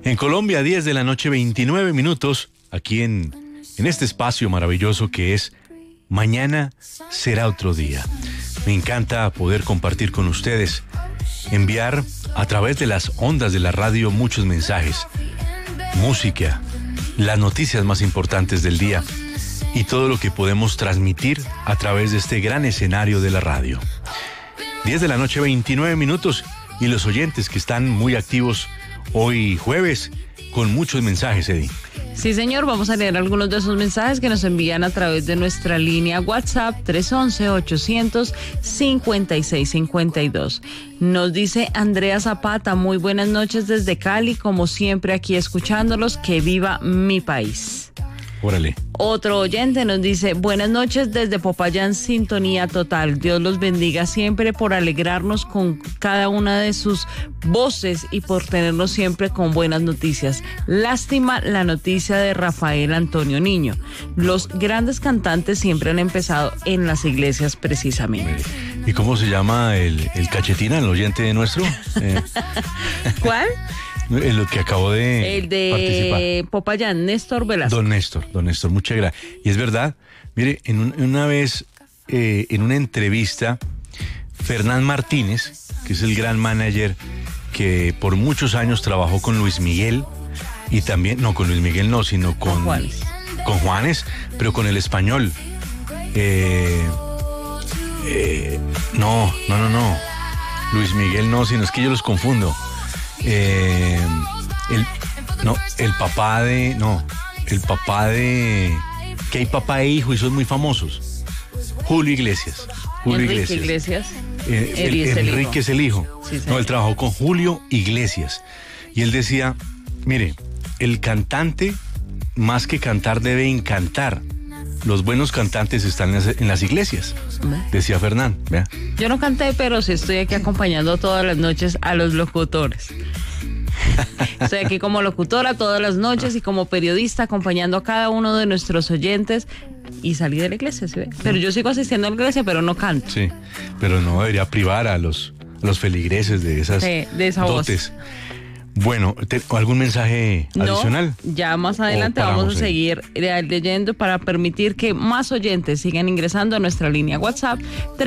En Colombia, 10 de la noche, 29 minutos, aquí en este espacio maravilloso que es Mañana será otro día. Me encanta poder compartir con ustedes, enviar a través de las ondas de la radio muchos mensajes, música, las noticias más importantes del día y todo lo que podemos transmitir a través de este gran escenario de la radio. 10 de la noche, 29 minutos, y los oyentes que están muy activos hoy jueves con muchos mensajes, Eddie. Sí, señor, vamos a leer algunos de esos mensajes que nos envían a través de nuestra línea WhatsApp 311-800-5652. Nos dice Andrea Zapata, muy buenas noches desde Cali, como siempre aquí escuchándolos, que viva mi país. Órale. Otro oyente nos dice, buenas noches desde Popayán, sintonía total. Dios los bendiga siempre por alegrarnos con cada una de sus voces y por tenernos siempre con buenas noticias. Lástima la noticia de Rafael Antonio Niño. Los grandes cantantes siempre han empezado en las iglesias precisamente. ¿Y cómo se llama el cachetina, el oyente nuestro? ¿Cuál? Lo que acabó de el de participar. Popayán, Néstor Velasco. Don Néstor, muchas gracias. Y es verdad, mire, una vez en una entrevista, Fernán Martínez, que es el gran manager que por muchos años trabajó con Luis Miguel, y también, no con Luis Miguel no, sino con Juanes, pero con el español. No. Luis Miguel no, sino es que yo los confundo. El papá de que hay papá e hijo y son muy famosos. Julio Iglesias. Enrique Iglesias. Enrique es el hijo. Sí, no, él trabajó con Julio Iglesias y él decía, mire, el cantante más que cantar debe encantar. Los buenos cantantes están en las iglesias, decía Fernán. ¿Vea? Yo no canté, pero sí estoy aquí acompañando todas las noches a los locutores. Estoy aquí como locutora todas las noches y como periodista acompañando a cada uno de nuestros oyentes y salí de la iglesia, ¿sí ve? Pero yo sigo asistiendo a la iglesia, pero no canto. Sí, pero no debería privar a los feligreses de esas de esa dotes. Voz. Bueno, ¿algún mensaje adicional? No, ya más adelante vamos a seguir leyendo para permitir que más oyentes sigan ingresando a nuestra línea WhatsApp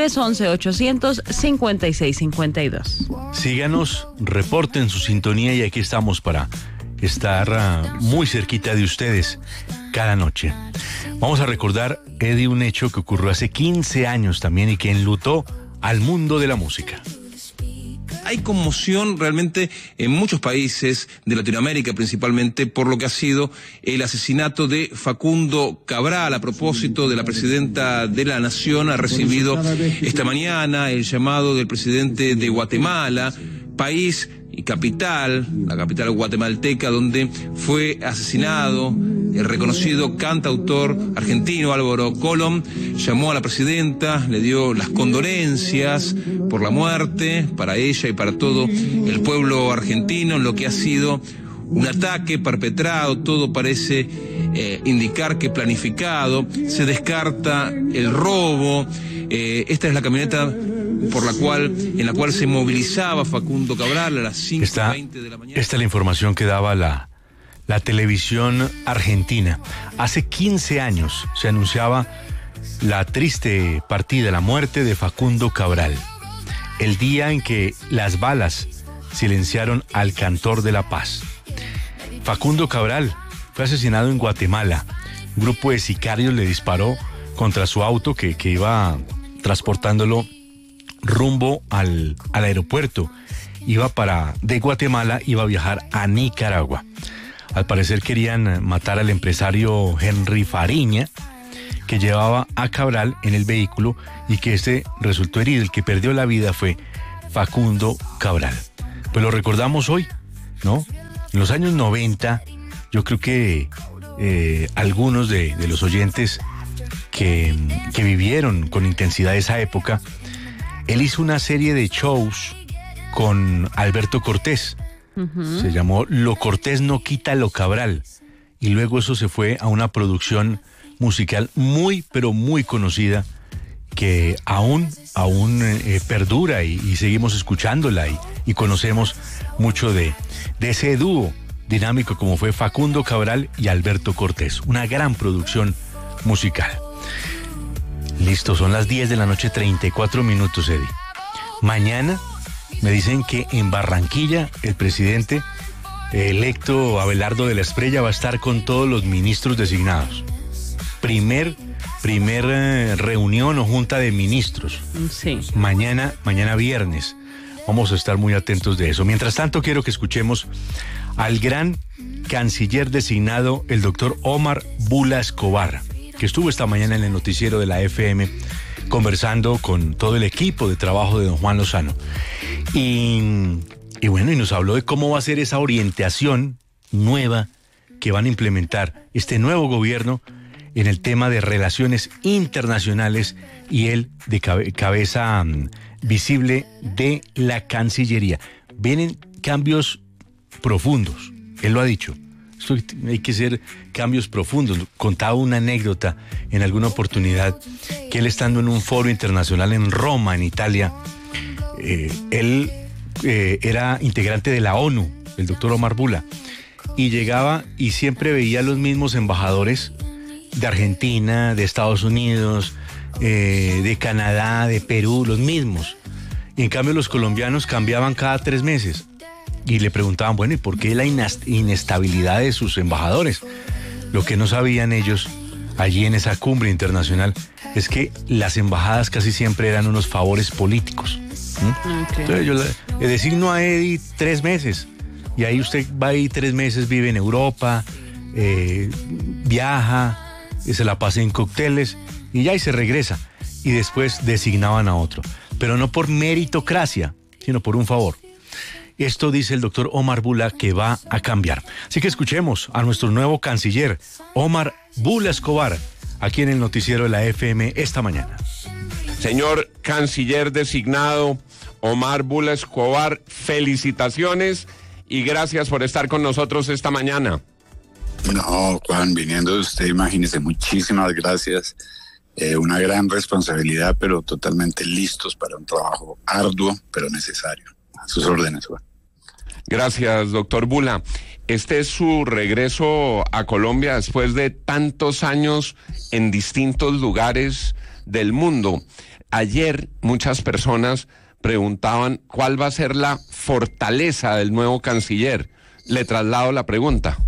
311-800-5652. Síganos, reporten su sintonía y aquí estamos para estar muy cerquita de ustedes cada noche. Vamos a recordar, Eddie, un hecho que ocurrió hace 15 años también y que enlutó al mundo de la música. Hay conmoción realmente en muchos países de Latinoamérica principalmente por lo que ha sido el asesinato de Facundo Cabral. A propósito de la presidenta de la Nación, ha recibido esta mañana el llamado del presidente de Guatemala, país y capital, la capital guatemalteca, donde fue asesinado el reconocido cantautor argentino Álvaro Colom. Llamó a la presidenta, le dio las condolencias por la muerte para ella y para todo el pueblo argentino en lo que ha sido un ataque perpetrado. Todo parece indicar que planificado. Se descarta el robo. Esta es la camioneta en la cual se movilizaba Facundo Cabral a las 5:20 de la mañana. Esta es la información que daba la televisión argentina. Hace 15 años se anunciaba la triste partida, la muerte de Facundo Cabral. El día en que las balas silenciaron al cantor de la paz. Facundo Cabral fue asesinado en Guatemala. Un grupo de sicarios le disparó contra su auto que iba transportándolo rumbo al aeropuerto. De Guatemala iba a viajar a Nicaragua. Al parecer querían matar al empresario Henry Fariña, que llevaba a Cabral en el vehículo y que resultó herido. El que perdió la vida fue Facundo Cabral. Pues lo recordamos hoy, ¿no? En los años 90, yo creo que algunos de los oyentes que vivieron con intensidad esa época, él hizo una serie de shows con Alberto Cortés. Uh-huh. Se llamó Lo Cortés no quita lo Cabral. Y luego eso se fue a una producción musical muy, pero muy conocida, que aún perdura y seguimos escuchándola y conocemos mucho de ese dúo dinámico como fue Facundo Cabral y Alberto Cortés. Una gran producción musical. Listo, son las 10 de la noche, 34 minutos, Eddie. Mañana me dicen que en Barranquilla el presidente electo Abelardo de la Espriella va a estar con todos los ministros designados. Primer reunión o junta de ministros. Sí. Mañana viernes. Vamos a estar muy atentos de eso. Mientras tanto, quiero que escuchemos al gran canciller designado, el doctor Omar Bula Escobar, que estuvo esta mañana en el noticiero de la FM conversando con todo el equipo de trabajo de don Juan Lozano. Y nos habló de cómo va a ser esa orientación nueva que van a implementar este nuevo gobierno en el tema de relaciones internacionales y él de cabeza visible de la Cancillería. Vienen cambios profundos, él lo ha dicho. Esto hay que ser cambios profundos. Contaba una anécdota en alguna oportunidad que él, estando en un foro internacional en Roma, en Italia, él era integrante de la ONU, el doctor Omar Bula, y llegaba y siempre veía a los mismos embajadores de Argentina, de Estados Unidos, de Canadá, de Perú, los mismos. Y en cambio los colombianos cambiaban cada 3 meses. Y le preguntaban, bueno, ¿y por qué la inestabilidad de sus embajadores? Lo que no sabían ellos allí en esa cumbre internacional es que las embajadas casi siempre eran unos favores políticos. Okay. Entonces yo le designo a Eddie 3 meses y ahí usted va ahí 3 meses, vive en Europa, viaja, se la pasa en cócteles y ya y se regresa. Y después designaban a otro. Pero no por meritocracia, sino por un favor. Esto dice el doctor Omar Bula que va a cambiar. Así que escuchemos a nuestro nuevo canciller, Omar Bula Escobar, aquí en el noticiero de la FM esta mañana. Señor canciller designado Omar Bula Escobar, felicitaciones y gracias por estar con nosotros esta mañana. No, Juan, viniendo de usted, imagínese, muchísimas gracias. Una gran responsabilidad, pero totalmente listos para un trabajo arduo, pero necesario. A sus órdenes, Juan. Gracias, doctor Bula. Este es su regreso a Colombia después de tantos años en distintos lugares del mundo. Ayer muchas personas preguntaban cuál va a ser la fortaleza del nuevo canciller. Le traslado la pregunta.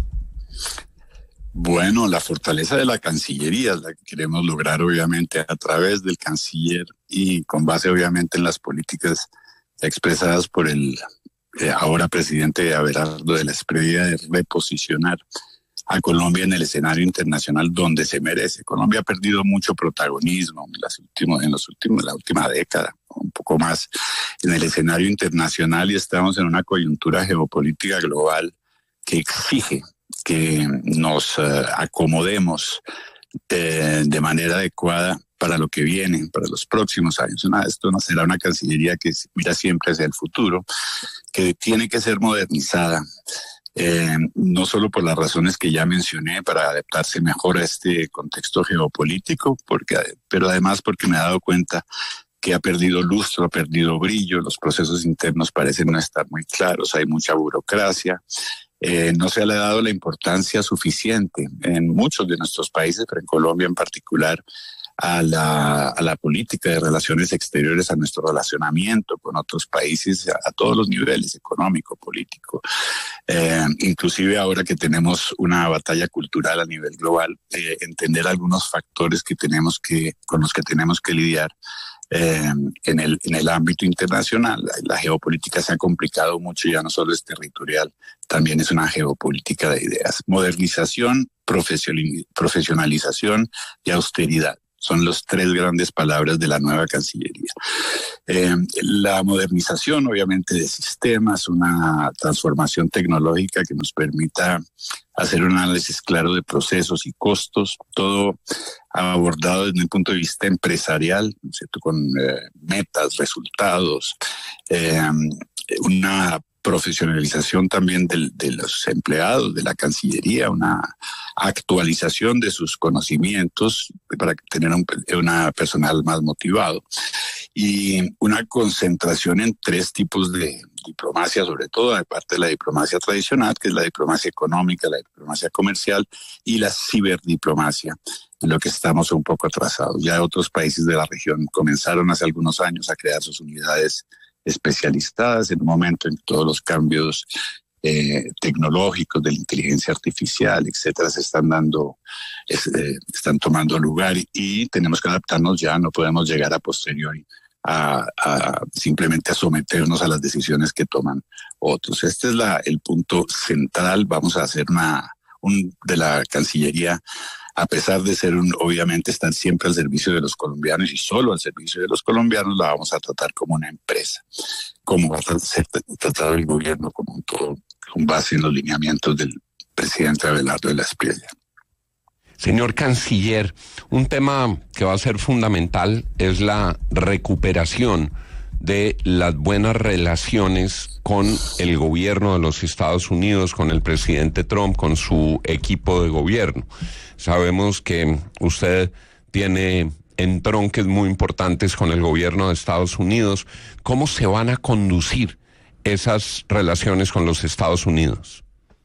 Bueno, la fortaleza de la Cancillería es la que queremos lograr obviamente a través del canciller y con base obviamente en las políticas expresadas por el ahora presidente Abelardo de la Espriella de reposicionar a Colombia en el escenario internacional donde se merece. Colombia ha perdido mucho protagonismo en la última década, un poco más en el escenario internacional y estamos en una coyuntura geopolítica global que exige que nos acomodemos de manera adecuada para lo que viene, para los próximos años. Esto no será una Cancillería que mira siempre hacia el futuro, que tiene que ser modernizada, no solo por las razones que ya mencioné, para adaptarse mejor a este contexto geopolítico, pero además porque me he dado cuenta que ha perdido lustro, ha perdido brillo, los procesos internos parecen no estar muy claros, hay mucha burocracia. No se le ha dado la importancia suficiente en muchos de nuestros países, pero en Colombia en particular, a la política de relaciones exteriores, a nuestro relacionamiento con otros países a todos los niveles, económico, político. Inclusive ahora que tenemos una batalla cultural a nivel global, entender algunos factores con los que tenemos que lidiar en el ámbito internacional. La geopolítica se ha complicado mucho, ya no solo es territorial, también es una geopolítica de ideas. Modernización, profesionalización y austeridad son las 3 grandes palabras de la nueva Cancillería. La modernización, obviamente, de sistemas, una transformación tecnológica que nos permita hacer un análisis claro de procesos y costos, todo abordado desde un punto de vista empresarial, ¿cierto? Con metas, resultados, una profesionalización también de los empleados de la Cancillería, una actualización de sus conocimientos para tener un personal más motivado y una concentración en 3 tipos de diplomacia, sobre todo aparte de la diplomacia tradicional, que es la diplomacia económica, la diplomacia comercial y la ciberdiplomacia, en lo que estamos un poco atrasados. Ya otros países de la región comenzaron hace algunos años a crear sus unidades especializadas en un momento en que todos los cambios tecnológicos de la inteligencia artificial, etcétera, se están dando, están tomando lugar y tenemos que adaptarnos ya, no podemos llegar a posteriori a simplemente a someternos a las decisiones que toman otros. Este es el punto central. Vamos a hacer de la Cancillería, a pesar de ser obviamente estar siempre al servicio de los colombianos y solo al servicio de los colombianos, la vamos a tratar como una empresa, como va a ser tratado el gobierno como un todo, con base en los lineamientos del presidente Abelardo de la Espriella. Señor Canciller, un tema que va a ser fundamental es la recuperación de las buenas relaciones con el gobierno de los Estados Unidos, con el presidente Trump, con su equipo de gobierno. Sabemos que usted tiene entronques muy importantes con el gobierno de Estados Unidos. ¿Cómo se van a conducir esas relaciones con los Estados Unidos?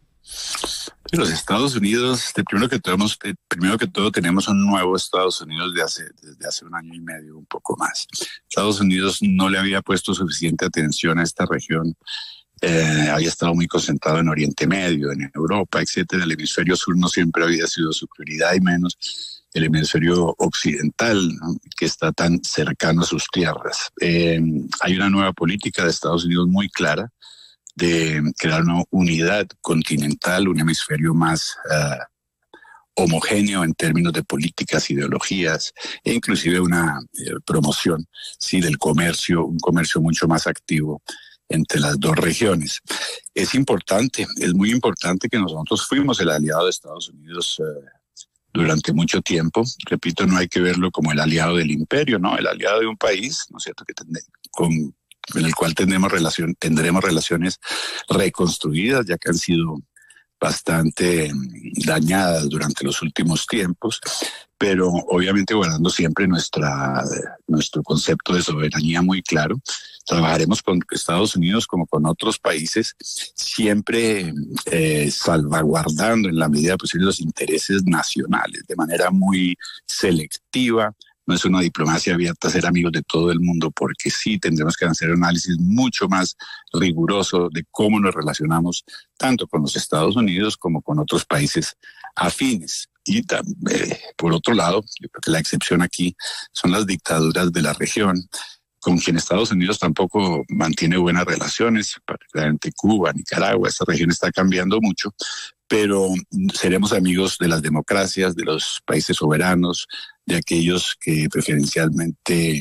Los Estados Unidos, primero que todo tenemos un nuevo Estados Unidos desde hace 1 año y medio, un poco más. Estados Unidos no le había puesto suficiente atención a esta región. Había estado muy concentrado en Oriente Medio, en Europa, etcétera. El hemisferio sur no siempre había sido su prioridad, y menos el hemisferio occidental, ¿no?, que está tan cercano a sus tierras. Hay una nueva política de Estados Unidos muy clara de crear una unidad continental, un hemisferio más homogéneo en términos de políticas, ideologías e inclusive una promoción, sí, del comercio, un comercio mucho más activo entre las 2 regiones. Es importante, es muy importante que nosotros fuimos el aliado de Estados Unidos durante mucho tiempo. Repito, no hay que verlo como el aliado del imperio, ¿no? El aliado de un país, ¿no es cierto?, con el cual tendremos relaciones reconstruidas, ya que han sido bastante dañadas durante los últimos tiempos, pero obviamente guardando siempre nuestro concepto de soberanía muy claro. Trabajaremos con Estados Unidos como con otros países, siempre salvaguardando en la medida posible los intereses nacionales, de manera muy selectiva. No es una diplomacia abierta a ser amigos de todo el mundo, porque sí tendremos que hacer un análisis mucho más riguroso de cómo nos relacionamos tanto con los Estados Unidos como con otros países afines. Y por otro lado, yo creo que la excepción aquí son las dictaduras de la región, con quien Estados Unidos tampoco mantiene buenas relaciones, particularmente Cuba, Nicaragua. Esta región está cambiando mucho, pero seremos amigos de las democracias, de los países soberanos, de aquellos que preferencialmente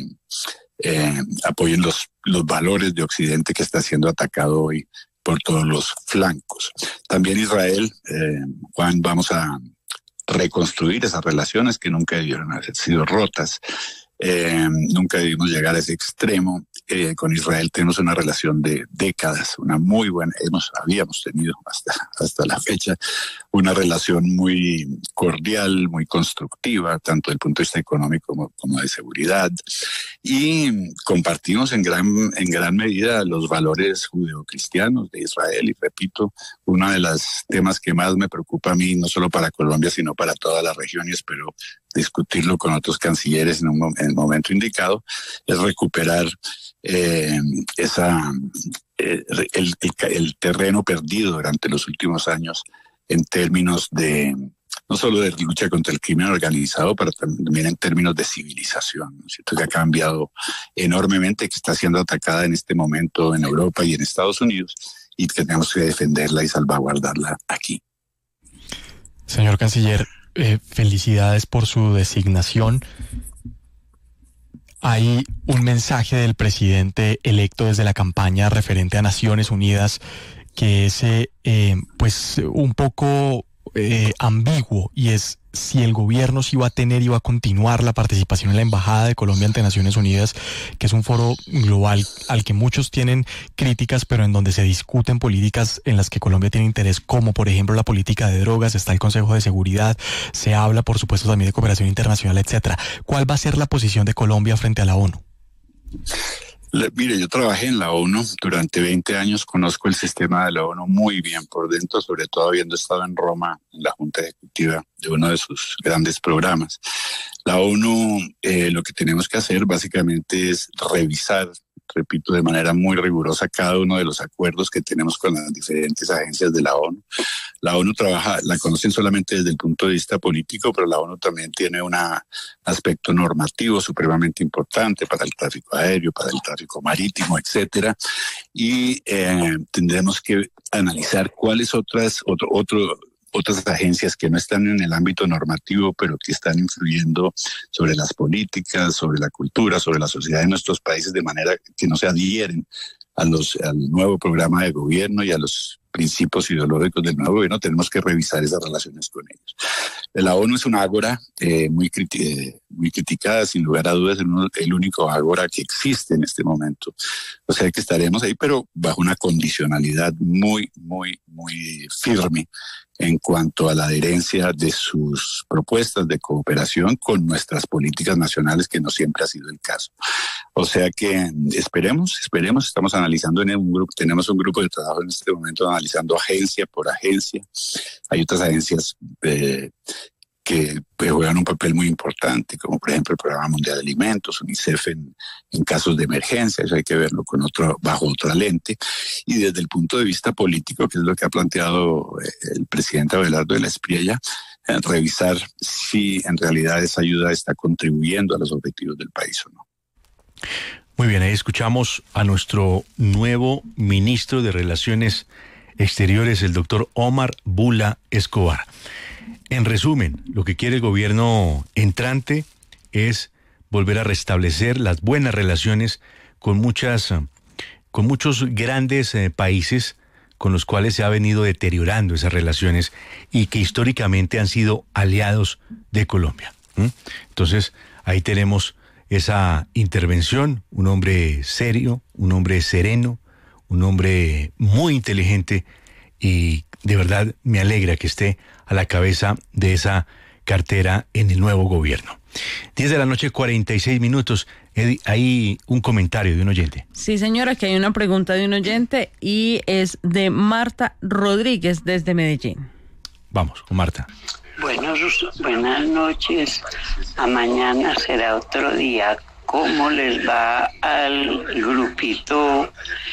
apoyen los valores de Occidente, que está siendo atacado hoy por todos los flancos. También Israel, Juan, vamos a reconstruir esas relaciones que nunca debieron haber sido rotas. Nunca debimos llegar a ese extremo. Con Israel tenemos una relación de décadas, una muy buena, habíamos tenido hasta la fecha una relación muy cordial, muy constructiva, tanto desde el punto de vista económico como de seguridad, y compartimos en gran medida los valores judeocristianos de Israel. Y repito, uno de los temas que más me preocupa a mí, no solo para Colombia, sino para toda la región, y espero discutirlo con otros cancilleres en el momento indicado, es recuperar el terreno perdido durante los últimos años en términos de, no solo de lucha contra el crimen organizado, pero también en términos de civilización, ¿no es cierto?, que ha cambiado enormemente, que está siendo atacada en este momento en Europa y en Estados Unidos, y que tenemos que defenderla y salvaguardarla aquí. Señor Canciller, felicidades por su designación. Hay un mensaje del presidente electo desde la campaña referente a Naciones Unidas que es pues un poco ambiguo, y es si el gobierno sí va a continuar la participación en la Embajada de Colombia ante Naciones Unidas, que es un foro global al que muchos tienen críticas, pero en donde se discuten políticas en las que Colombia tiene interés, como por ejemplo la política de drogas. Está el Consejo de Seguridad, se habla por supuesto también de cooperación internacional, etcétera. ¿Cuál va a ser la posición de Colombia frente a la ONU? Mire, yo trabajé en la ONU durante 20 años, conozco el sistema de la ONU muy bien por dentro, sobre todo habiendo estado en Roma en la Junta Ejecutiva de uno de sus grandes programas. La ONU, lo que tenemos que hacer básicamente es revisar, repito, de manera muy rigurosa cada uno de los acuerdos que tenemos con las diferentes agencias de la ONU. La ONU trabaja, la conocen solamente desde el punto de vista político, pero la ONU también tiene un aspecto normativo supremamente importante para el tráfico aéreo, para el tráfico marítimo, etcétera. Y tendremos que analizar cuáles otras agencias que no están en el ámbito normativo, pero que están influyendo sobre las políticas, sobre la cultura, sobre la sociedad de nuestros países, de manera que no se adhieren al nuevo programa de gobierno y a los principios ideológicos del nuevo gobierno. Tenemos que revisar esas relaciones con ellos. La ONU es una ágora muy criticada, sin lugar a dudas, es el único ágora que existe en este momento. O sea que estaremos ahí, pero bajo una condicionalidad muy, muy, muy firme en cuanto a la adherencia de sus propuestas de cooperación con nuestras políticas nacionales, que no siempre ha sido el caso. O sea que esperemos, estamos analizando tenemos un grupo de trabajo en este momento analizando agencia por agencia. Hay otras agencias que juegan un papel muy importante, como por ejemplo el Programa Mundial de Alimentos, UNICEF en casos de emergencia. Eso hay que verlo bajo otra lente. Y desde el punto de vista político, que es lo que ha planteado el presidente Abelardo de la Espriella, revisar si en realidad esa ayuda está contribuyendo a los objetivos del país o no. Muy bien, ahí escuchamos a nuestro nuevo ministro de Relaciones Exteriores, el doctor Omar Bula Escobar. En resumen, lo que quiere el gobierno entrante es volver a restablecer las buenas relaciones con muchos grandes países con los cuales se ha venido deteriorando esas relaciones y que históricamente han sido aliados de Colombia. Entonces, ahí tenemos esa intervención, un hombre serio, un hombre sereno, un hombre muy inteligente, y de verdad me alegra que esté a la cabeza de esa cartera en el nuevo gobierno. 10 de la noche, 46 minutos. Eddie, hay un comentario de un oyente. Sí, señora, que hay una pregunta de un oyente y es de Marta Rodríguez desde Medellín. Vamos con Marta. Buenas noches. A mañana será otro día. ¿Cómo les va al grupito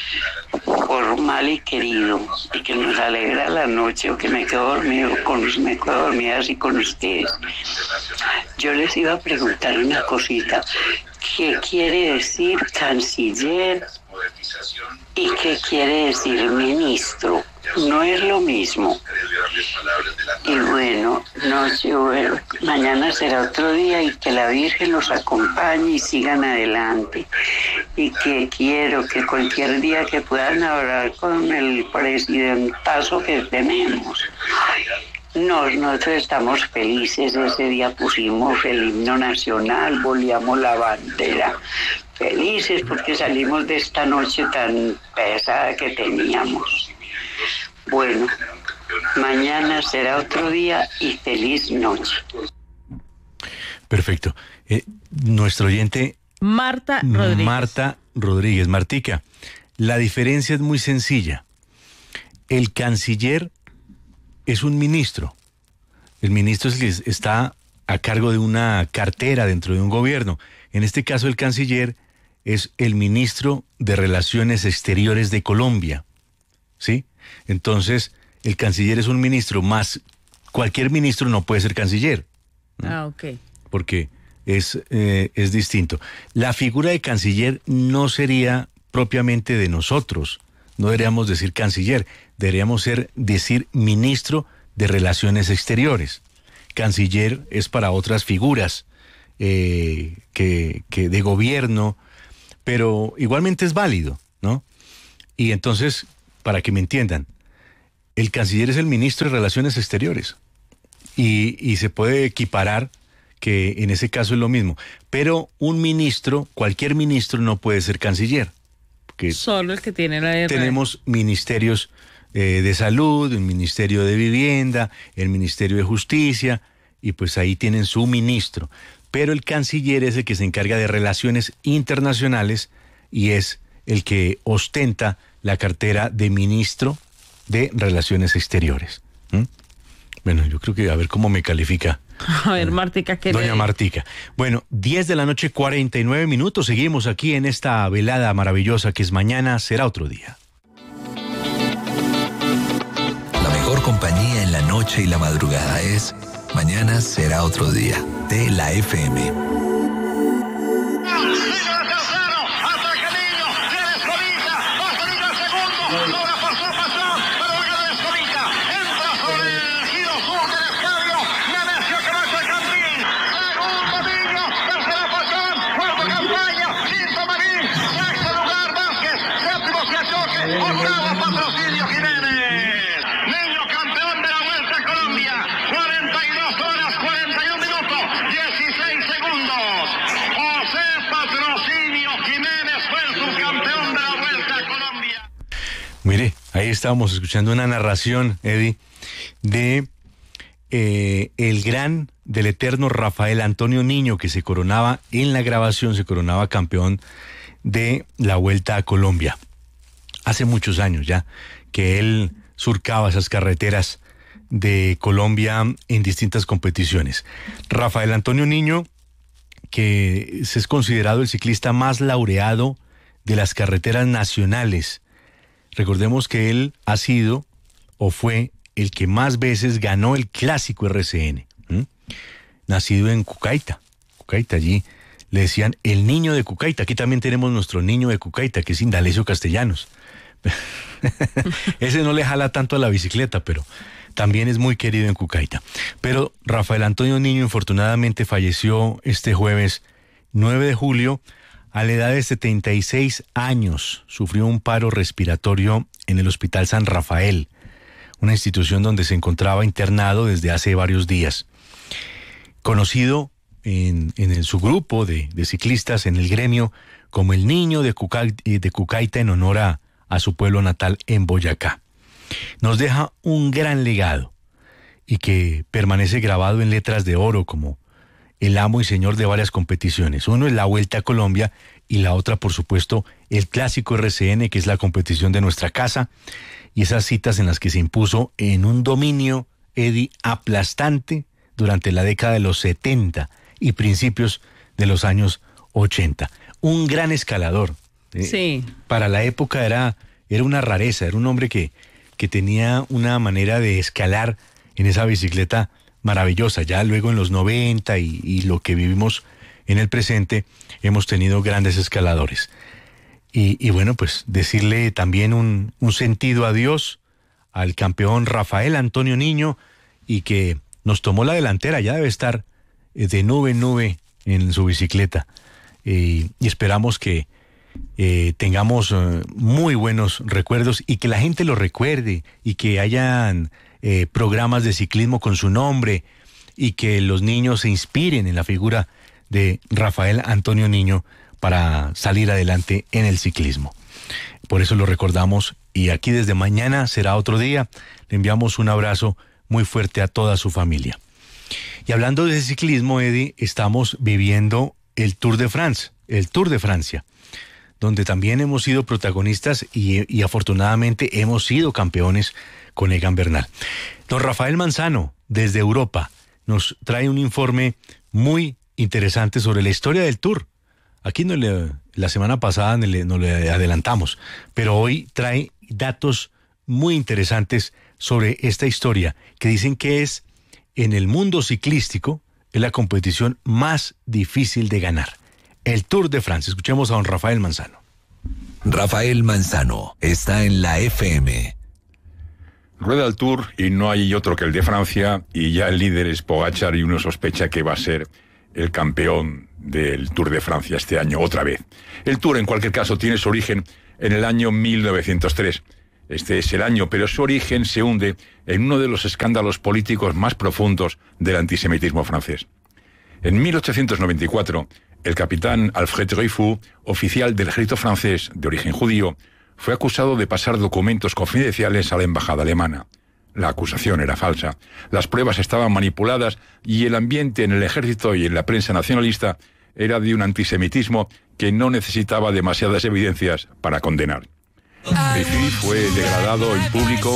formal y querido y que nos alegra la noche, o que me quedo dormida así con ustedes? Yo les iba a preguntar una cosita. ¿Qué quiere decir canciller y qué quiere decir ministro? No es lo mismo. Y bueno, mañana será otro día, y que la Virgen los acompañe y sigan adelante. Y que quiero que cualquier día que puedan hablar con el presidentazo que tenemos. Nosotros estamos felices. Ese día pusimos el himno nacional, boleamos la bandera. Felices porque salimos de esta noche tan pesada que teníamos. Bueno, mañana será otro día y feliz noche. Perfecto. Nuestro oyente Marta Rodríguez. Martica, la diferencia es muy sencilla. El canciller es un ministro. El ministro es el que está a cargo de una cartera dentro de un gobierno. En este caso, el canciller es el ministro de Relaciones Exteriores de Colombia. ¿Sí? Entonces, el canciller es un ministro, más cualquier ministro no puede ser canciller. Ah, ok. Porque es distinto. La figura de canciller no sería propiamente de nosotros. No deberíamos decir canciller, deberíamos decir ministro de Relaciones Exteriores. Canciller es para otras figuras que de gobierno, pero igualmente es válido, ¿no? Y entonces, para que me entiendan, el canciller es el ministro de Relaciones Exteriores y se puede equiparar que en ese caso es lo mismo. Pero un ministro, cualquier ministro no puede ser canciller. Solo el que tiene la R. Tenemos ministerios de salud, el ministerio de vivienda, el ministerio de justicia, y pues ahí tienen su ministro. Pero el canciller es el que se encarga de relaciones internacionales y es el que ostenta la cartera de ministro de Relaciones Exteriores. Bueno, yo creo que a ver cómo me califica. A ver, Martica, ¿qué Doña Martica. Bueno, 10 de la noche, 49 minutos. Seguimos aquí en esta velada maravillosa que es Mañana Será Otro Día. La mejor compañía en la noche y la madrugada es Mañana Será Otro Día, de la FM. Mire, ahí estábamos escuchando una narración, Eddie, de del eterno Rafael Antonio Niño, que se coronaba en la grabación, se coronaba campeón de la Vuelta a Colombia. Hace muchos años ya que él surcaba esas carreteras de Colombia en distintas competiciones. Rafael Antonio Niño, que es considerado el ciclista más laureado de las carreteras nacionales. Recordemos que él ha sido o fue el que más veces ganó el clásico RCN. Nacido en Cucaita, allí le decían el niño de Cucaita. Aquí también tenemos nuestro niño de Cucaita, que es Indalecio Castellanos. Ese no le jala tanto a la bicicleta, pero también es muy querido en Cucaita. Pero Rafael Antonio Niño infortunadamente falleció este jueves 9 de julio a la edad de 76 años. Sufrió un paro respiratorio en el Hospital San Rafael, una institución donde se encontraba internado desde hace varios días. Conocido en su grupo de ciclistas, en el gremio, como el niño de Cucaita en honor a su pueblo natal en Boyacá. Nos deja un gran legado y que permanece grabado en letras de oro como el amo y señor de varias competiciones. Uno es la Vuelta a Colombia y la otra, por supuesto, el Clásico RCN, que es la competición de nuestra casa, y esas citas en las que se impuso en un dominio, Eddie, aplastante durante la década de los 70 y principios de los años 80. Un gran escalador. Sí. Para la época era una rareza, era un hombre que tenía una manera de escalar en esa bicicleta maravillosa. Ya luego en los 90 y lo que vivimos en el presente, hemos tenido grandes escaladores. Y bueno, pues decirle también un sentido adiós al campeón Rafael Antonio Niño, y que nos tomó la delantera. Ya debe estar de nube en nube en su bicicleta. Y esperamos que tengamos muy buenos recuerdos y que la gente lo recuerde, y que hayan programas de ciclismo con su nombre, y que los niños se inspiren en la figura de Rafael Antonio Niño para salir adelante en el ciclismo. Por eso lo recordamos, y aquí desde Mañana Será Otro Día le enviamos un abrazo muy fuerte a toda su familia. Y hablando de ciclismo, Eddie, estamos viviendo el Tour de France, el Tour de Francia, donde también hemos sido protagonistas y afortunadamente hemos sido campeones con Egan Bernal. Don Rafael Manzano, desde Europa, nos trae un informe muy interesante sobre la historia del Tour. Aquí la semana pasada no le adelantamos, pero hoy trae datos muy interesantes sobre esta historia, que dicen que es, en el mundo ciclístico, es la competición más difícil de ganar. El Tour de Francia. Escuchemos a don Rafael Manzano. Rafael Manzano está en la FM. Rueda el Tour y no hay otro que el de Francia, y ya el líder es Pogačar, y uno sospecha que va a ser el campeón del Tour de Francia este año otra vez. El Tour, en cualquier caso, tiene su origen en el año 1903. Este es el año, pero su origen se hunde en uno de los escándalos políticos más profundos del antisemitismo francés. En 1894, el capitán Alfred Dreyfus, oficial del ejército francés de origen judío, fue acusado de pasar documentos confidenciales a la embajada alemana. La acusación era falsa, las pruebas estaban manipuladas y el ambiente en el ejército y en la prensa nacionalista era de un antisemitismo que no necesitaba demasiadas evidencias para condenar. Dreyfus fue degradado en público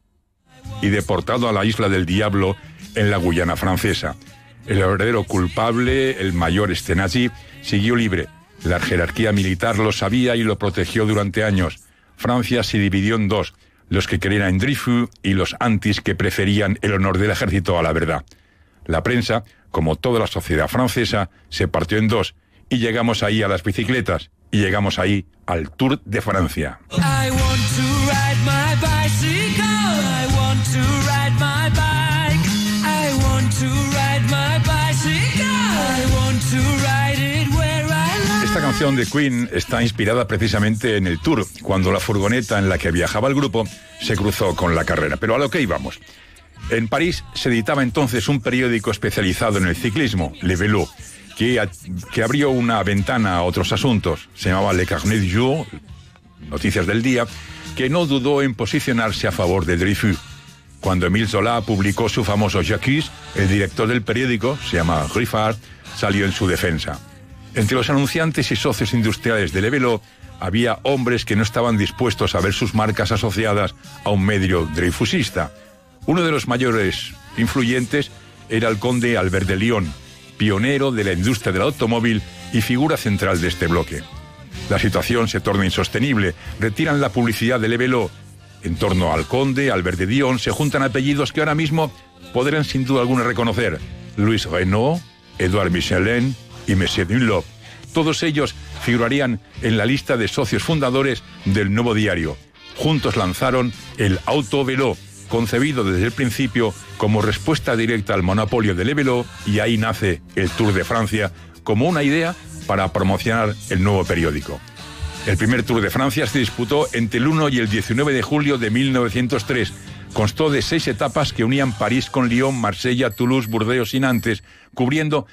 y deportado a la Isla del Diablo en la Guyana francesa. El verdadero culpable, el mayor Sthénazy, siguió libre. La jerarquía militar lo sabía y lo protegió durante años. Francia se dividió en dos, los que creían en Dreyfus y los antis que preferían el honor del ejército a la verdad. La prensa, como toda la sociedad francesa, se partió en dos y llegamos ahí a las bicicletas y llegamos ahí al Tour de Francia. I want to ride my bicycle, I want to ride my bike, I want to ride my bicycle, I want to ride it where I like. Esta canción de Queen está inspirada precisamente en el Tour, cuando la furgoneta en la que viajaba el grupo se cruzó con la carrera. Pero a lo que íbamos. En París se editaba entonces un periódico especializado en el ciclismo, Le Vélo, que abrió una ventana a otros asuntos. Se llamaba Le Carnet du Jour, Noticias del Día, que no dudó en posicionarse a favor de Dreyfus. Cuando Émile Zola publicó su famoso J'accuse, el director del periódico, se llama Griffard, salió en su defensa. Entre los anunciantes y socios industriales de Le Vélo había hombres que no estaban dispuestos a ver sus marcas asociadas a un medio dreyfusista. Uno de los mayores influyentes era el conde Albert de Lyon, pionero de la industria del automóvil y figura central de este bloque. La situación se torna insostenible, retiran la publicidad de Le Vélo. En torno al conde Albert de Lyon se juntan apellidos que ahora mismo podrán sin duda alguna reconocer: Louis Renault, Edouard Michelin y Monsieur Dunlop. Todos ellos figurarían en la lista de socios fundadores del nuevo diario. Juntos lanzaron el Auto-Vélo, concebido desde el principio como respuesta directa al monopolio de Le Vélo, y ahí nace el Tour de Francia como una idea para promocionar el nuevo periódico. El primer Tour de Francia se disputó entre el 1 y el 19 de julio de 1903. Constó de 6 etapas que unían París con Lyon, Marsella, Toulouse, Burdeos y Nantes, cubriendo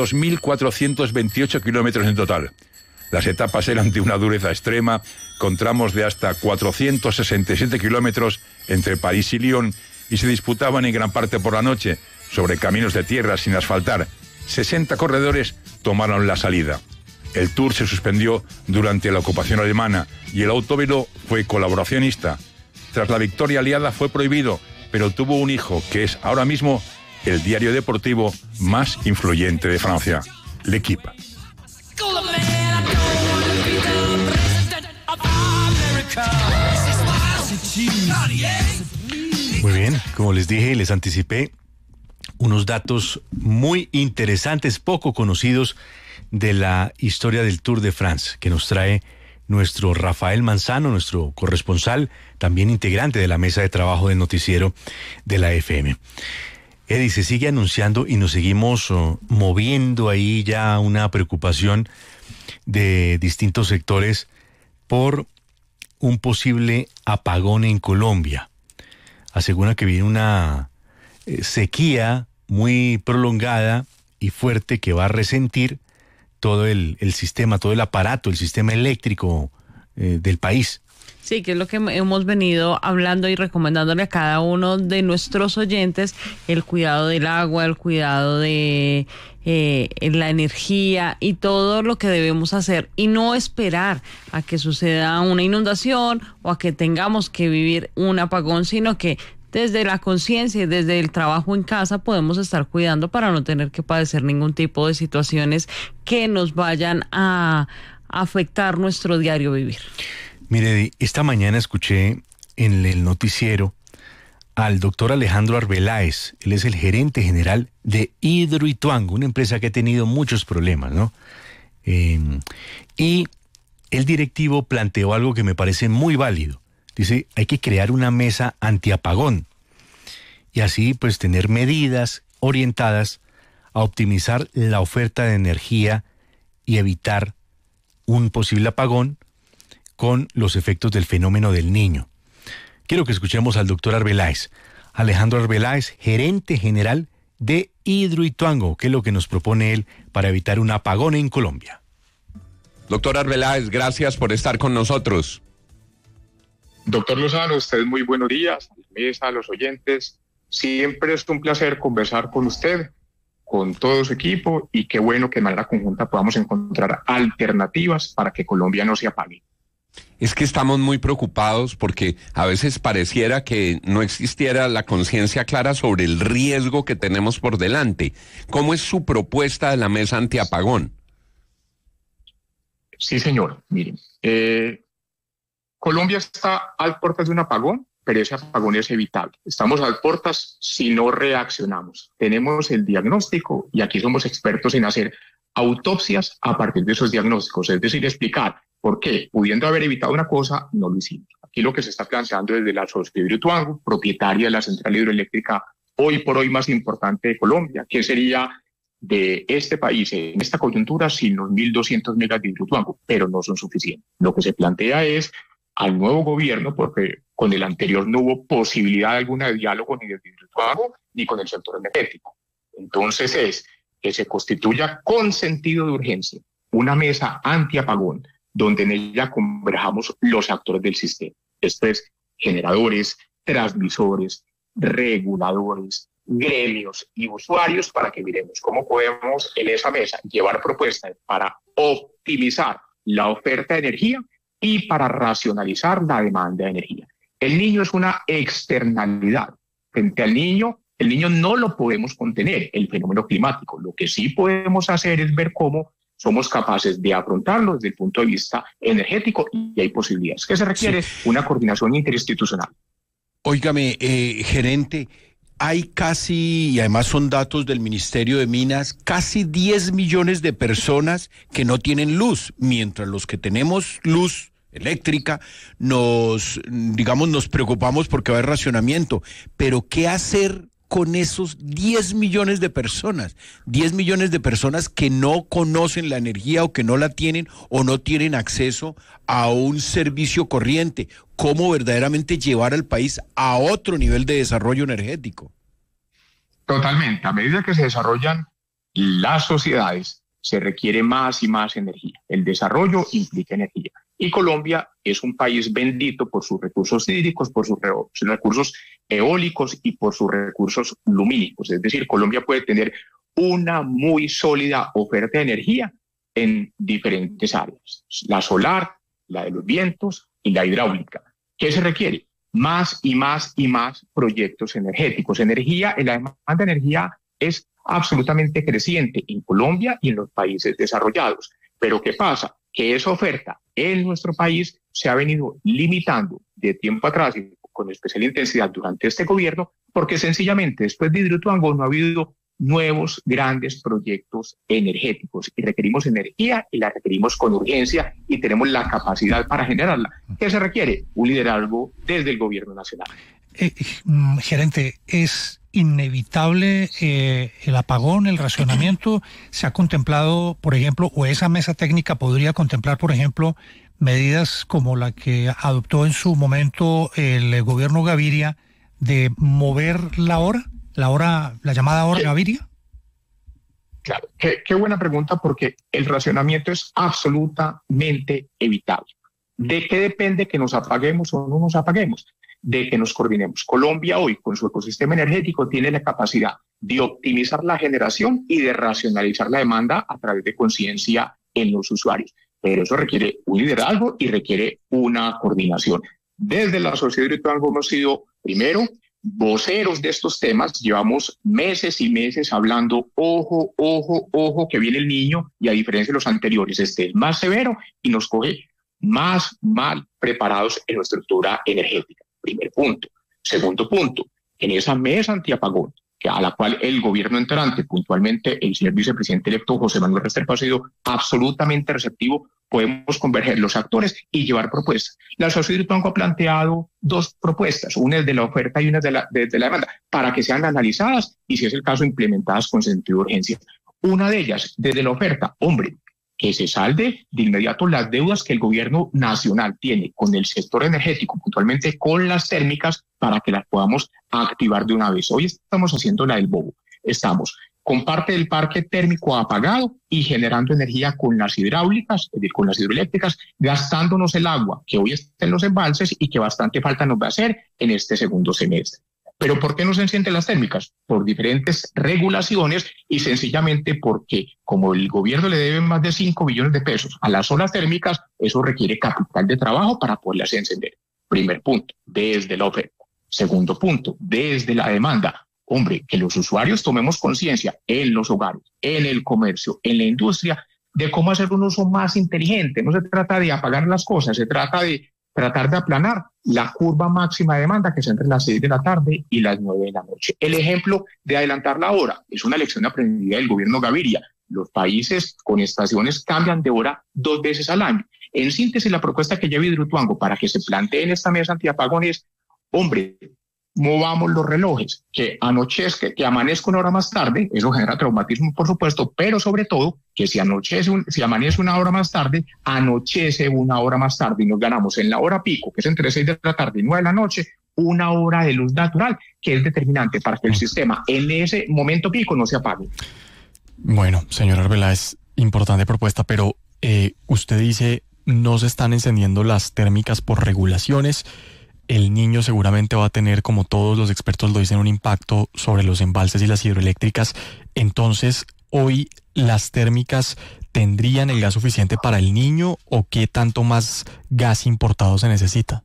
2.428 kilómetros en total. Las etapas eran de una dureza extrema, con tramos de hasta 467 kilómetros entre París y Lyon, y se disputaban en gran parte por la noche, sobre caminos de tierra sin asfaltar. 60 corredores tomaron la salida. El Tour se suspendió durante la ocupación alemana y el Autovelo fue colaboracionista. Tras la victoria aliada fue prohibido, pero tuvo un hijo que es ahora mismo el diario deportivo más influyente de Francia, L'Équipe. Muy bien, como les dije, les anticipé unos datos muy interesantes, poco conocidos de la historia del Tour de France, que nos trae nuestro Rafael Manzano, nuestro corresponsal, también integrante de la mesa de trabajo del noticiero de la FM. Eddie, se sigue anunciando y nos seguimos moviendo ahí ya una preocupación de distintos sectores por un posible apagón en Colombia. Asegura que viene una sequía muy prolongada y fuerte que va a resentir todo el sistema, todo el aparato, el sistema eléctrico del país. Sí, que es lo que hemos venido hablando y recomendándole a cada uno de nuestros oyentes: el cuidado del agua, el cuidado de la energía y todo lo que debemos hacer, y no esperar a que suceda una inundación o a que tengamos que vivir un apagón, sino que desde la conciencia y desde el trabajo en casa podemos estar cuidando para no tener que padecer ningún tipo de situaciones que nos vayan a afectar nuestro diario vivir. Mire, esta mañana escuché en el noticiero al doctor Alejandro Arbeláez. Él es el gerente general de Hidroituango, una empresa que ha tenido muchos problemas, ¿no? Y el directivo planteó algo que me parece muy válido. Dice, hay que crear una mesa antiapagón y así pues tener medidas orientadas a optimizar la oferta de energía y evitar un posible apagón con los efectos del fenómeno del Niño. Quiero que escuchemos al doctor Arbeláez, Alejandro Arbeláez, gerente general de Hidroituango, que es lo que nos propone él para evitar un apagón en Colombia. Doctor Arbeláez, gracias por estar con nosotros. Doctor Lozano, usted muy buenos días, a la mesa, a los oyentes. Siempre es un placer conversar con usted con todo su equipo y qué bueno que de manera conjunta podamos encontrar alternativas para que Colombia no se apague. Es que estamos muy preocupados porque a veces pareciera que no existiera la conciencia clara sobre el riesgo que tenemos por delante. ¿Cómo es su propuesta de la mesa antiapagón? Sí, señor. Miren, Colombia está a puertas de un apagón, pero ese apagón es evitable. Estamos a puertas si no reaccionamos. Tenemos el diagnóstico y aquí somos expertos en hacer autopsias a partir de esos diagnósticos, es decir, explicar por qué, pudiendo haber evitado una cosa, no lo hicimos. Aquí lo que se está planteando desde la Sociedad Hidroituango, propietaria de la central hidroeléctrica hoy por hoy más importante de Colombia, ¿qué sería de este país en esta coyuntura sin los 1.200 megas de Hidroituango? Pero no son suficientes. Lo que se plantea es al nuevo gobierno, porque con el anterior no hubo posibilidad alguna de diálogo ni de Hidroituango ni con el sector energético. Entonces es que se constituya con sentido de urgencia una mesa antiapagón, donde en ella converjamos los actores del sistema. Esto es generadores, transmisores, reguladores, gremios y usuarios, para que miremos cómo podemos en esa mesa llevar propuestas para optimizar la oferta de energía y para racionalizar la demanda de energía. El niño es una externalidad. Frente al niño, el niño no lo podemos contener, el fenómeno climático. Lo que sí podemos hacer es ver cómo somos capaces de afrontarlo desde el punto de vista energético y hay posibilidades. ¿Qué se requiere? Sí. Una coordinación interinstitucional. Óigame, gerente, hay casi, y además son datos del Ministerio de Minas, casi 10 millones de personas que no tienen luz, mientras los que tenemos luz eléctrica nos preocupamos porque va a haber racionamiento. Pero ¿qué hacer con esos 10 millones de personas? 10 millones de personas que no conocen la energía o que no la tienen o no tienen acceso a un servicio corriente. ¿Cómo verdaderamente llevar al país a otro nivel de desarrollo energético? Totalmente. A medida que se desarrollan las sociedades, se requiere más y más energía. El desarrollo implica energía. Y Colombia es un país bendito por sus recursos hídricos, por sus recursos eólicos y por sus recursos lumínicos. Es decir, Colombia puede tener una muy sólida oferta de energía en diferentes áreas. La solar, la de los vientos y la hidráulica. ¿Qué se requiere? Más y más y más proyectos energéticos. La demanda de energía es absolutamente creciente en Colombia y en los países desarrollados. Pero ¿qué pasa? Que esa oferta en nuestro país se ha venido limitando de tiempo atrás y con especial intensidad durante este gobierno, porque sencillamente después de Hidroituango no ha habido nuevos grandes proyectos energéticos y requerimos energía y la requerimos con urgencia y tenemos la capacidad para generarla. ¿Qué se requiere? Un liderazgo desde el gobierno nacional. Gerente, ¿es inevitable el apagón, el racionamiento? ¿Se ha contemplado, por ejemplo, o esa mesa técnica podría contemplar, por ejemplo, medidas como la que adoptó en su momento el gobierno Gaviria de mover la llamada hora Gaviria? Claro, qué buena pregunta, porque el racionamiento es absolutamente evitable. ¿De qué depende que nos apaguemos o no nos apaguemos? De que nos coordinemos. Colombia hoy, con su ecosistema energético, tiene la capacidad de optimizar la generación y de racionalizar la demanda a través de conciencia en los usuarios. Pero eso requiere un liderazgo y requiere una coordinación. Desde la Sociedad Hidroituango hemos sido, primero, voceros de estos temas. Llevamos meses y meses hablando, ojo, que viene el niño, y a diferencia de los anteriores, este es más severo y nos coge más mal preparados en nuestra estructura energética. Primer punto. Segundo punto, en esa mesa antiapagón, a la cual el gobierno entrante, puntualmente el señor vicepresidente electo José Manuel Restrepo, ha sido absolutamente receptivo, podemos converger los actores y llevar propuestas. La Sociedad Hidroituango ha planteado dos propuestas, una es de la oferta y una es de la demanda, para que sean analizadas y, si es el caso, implementadas con sentido de urgencia. Una de ellas, desde la oferta, que se salde de inmediato las deudas que el gobierno nacional tiene con el sector energético, puntualmente con las térmicas, para que las podamos activar de una vez. Hoy estamos haciendo la del bobo. Estamos con parte del parque térmico apagado y generando energía con las hidráulicas, es decir, con las hidroeléctricas, gastándonos el agua que hoy está en los embalses y que bastante falta nos va a hacer en este segundo semestre. ¿Pero por qué no se encienden las térmicas? Por diferentes regulaciones y sencillamente porque como el gobierno le debe más de 5 billones de pesos a las zonas térmicas, eso requiere capital de trabajo para poderlas encender. Primer punto, desde la oferta. Segundo punto, desde la demanda. Hombre, que los usuarios tomemos conciencia en los hogares, en el comercio, en la industria, de cómo hacer un uso más inteligente. No se trata de apagar las cosas, se trata de tratar de aplanar la curva máxima de demanda que es entre las 6 de la tarde y las 9 de la noche. El ejemplo de adelantar la hora es una lección aprendida del gobierno Gaviria. Los países con estaciones cambian de hora 2 veces al año. En síntesis, la propuesta que lleva Hidroituango para que se plantee en esta mesa antiapagón es, hombre, movamos los relojes, que anochezca, que amanezca una hora más tarde, eso genera traumatismo por supuesto, pero sobre todo que si amanece una hora más tarde, anochece una hora más tarde y nos ganamos en la hora pico, que es entre 6 de la tarde y 9 de la noche, una hora de luz natural, que es determinante para que el sistema en ese momento pico no se apague. Bueno, señor Arbeláez, importante propuesta, pero usted dice no se están encendiendo las térmicas por regulaciones. El niño seguramente va a tener, como todos los expertos lo dicen, un impacto sobre los embalses y las hidroeléctricas. Entonces, ¿hoy las térmicas tendrían el gas suficiente para el niño o qué tanto más gas importado se necesita?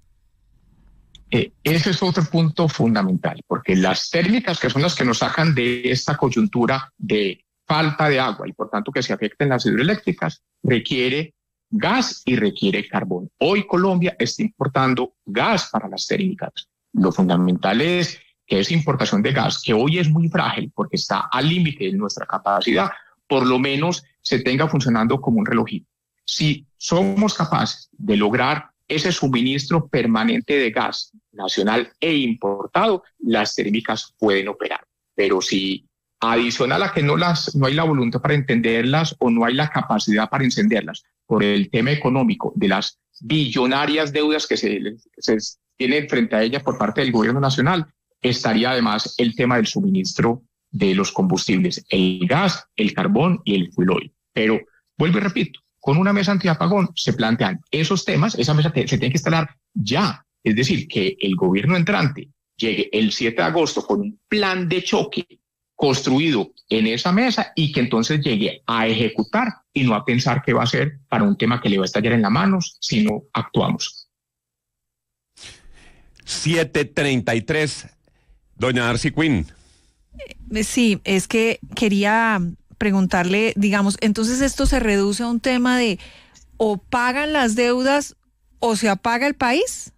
Ese es otro punto fundamental, porque las térmicas, que son las que nos sacan de esta coyuntura de falta de agua y por tanto que se afecten las hidroeléctricas, requiere gas y requiere carbón. Hoy Colombia está importando gas para las térmicas. Lo fundamental es que esa importación de gas, que hoy es muy frágil porque está al límite de nuestra capacidad, por lo menos se tenga funcionando como un relojito. Si somos capaces de lograr ese suministro permanente de gas nacional e importado, las térmicas pueden operar. Pero si adicional a que no hay la voluntad para entenderlas o no hay la capacidad para encenderlas, por el tema económico de las billonarias deudas que se tienen frente a ellas por parte del gobierno nacional, estaría además el tema del suministro de los combustibles, el gas, el carbón y el fuel oil. Pero, vuelvo y repito, con una mesa antiapagón se plantean esos temas, esa mesa se tiene que instalar ya. Es decir, que el gobierno entrante llegue el 7 de agosto con un plan de choque construido en esa mesa y que entonces llegue a ejecutar y no a pensar qué va a hacer para un tema que le va a estallar en las manos si no actuamos. 7:33, doña Darcy Quinn. Sí, es que quería preguntarle, digamos, entonces esto se reduce a un tema de o pagan las deudas o se apaga el país.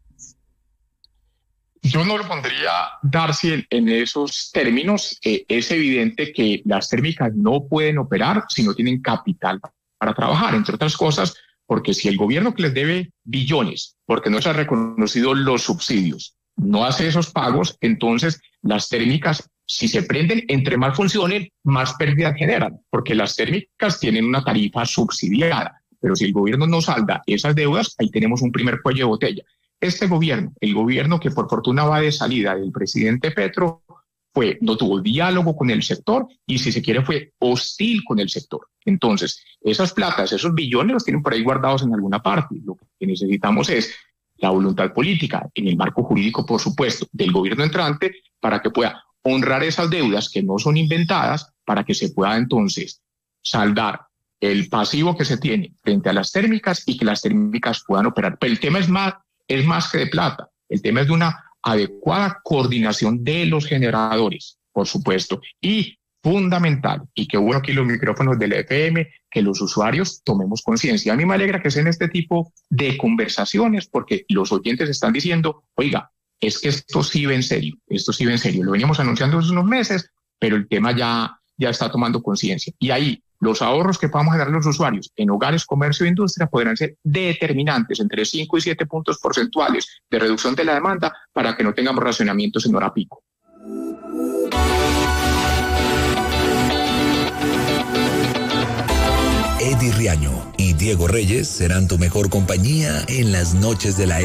Yo no lo pondría, Darcy, en esos términos. Es evidente que las térmicas no pueden operar si no tienen capital para trabajar, entre otras cosas, porque si el gobierno que les debe billones, porque no se han reconocido los subsidios, no hace esos pagos, entonces las térmicas, si se prenden, entre más funcionen, más pérdidas generan, porque las térmicas tienen una tarifa subsidiada, pero si el gobierno no salda esas deudas, ahí tenemos un primer cuello de botella. Este gobierno, el gobierno que por fortuna va de salida del presidente Petro, no tuvo diálogo con el sector y si se quiere fue hostil con el sector. Entonces, esas platas, esos billones los tienen por ahí guardados en alguna parte. Lo que necesitamos es la voluntad política en el marco jurídico, por supuesto, del gobierno entrante para que pueda honrar esas deudas que no son inventadas, para que se pueda entonces saldar el pasivo que se tiene frente a las térmicas y que las térmicas puedan operar. Pero el tema es más que de plata, el tema es de una adecuada coordinación de los generadores, por supuesto, y fundamental, y qué bueno aquí los micrófonos del FM, que los usuarios tomemos conciencia. A mí me alegra que sean este tipo de conversaciones, porque los oyentes están diciendo, oiga, es que esto sí va en serio, lo veníamos anunciando hace unos meses, pero el tema ya está tomando conciencia, y ahí los ahorros que podamos generar los usuarios en hogares, comercio e industria podrán ser determinantes, entre 5 y 7 puntos porcentuales de reducción de la demanda para que no tengamos racionamientos en hora pico. Eddie Riaño y Diego Reyes serán tu mejor compañía en las noches de la